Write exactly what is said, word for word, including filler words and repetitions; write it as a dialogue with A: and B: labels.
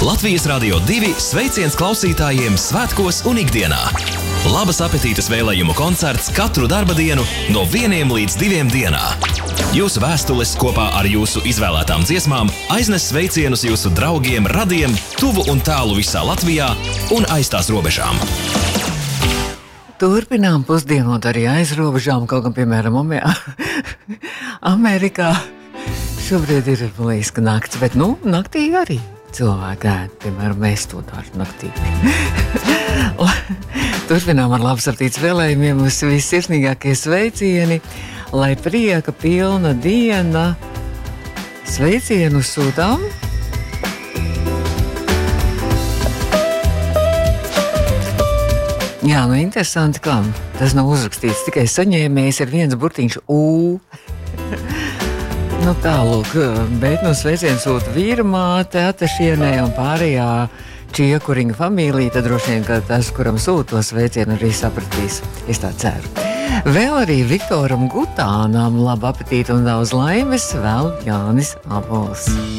A: Latvijas Radio divi sveiciens klausītājiem svētkos un ikdienā. Labas apetītes vēlējumu koncerts katru darba dienu no vieniem līdz diviem dienā. Jūsu vēstules kopā ar jūsu izvēlētām dziesmām aiznes sveicienus jūsu draugiem, radiem, tuvu un tālu visā Latvijā un aiz tās robežām.
B: Turpinām pusdienot arī aiz robežām, kaut gan, piemēram, Amerikā šobrīd ir, man liekas, ka nakts, bet, nu, naktī arī cilvēki ēd, piemēram, mēs to tādu naktī. Turpinām ar labsartītas vēlējumiem, uz vissirsnīgākie sveicieni, lai prieka pilna diena. Sveicienu sūtām. Jā, nu interesanti, kā tas nav uzrakstīts, tikai saņēmējs ir viens burtiņš U. Nu tālūk, bet nu sveicienu sūta vīrmāte, Atašienē un pārējā Čiekuriņa familija, tad droši vien, ka tas, kuram sūta to sveicienu, arī sapratīs. Es tā ceru. Vēl arī Viktoram Gutānam labu apetītu un daudz laimes vēl Jānis Abols.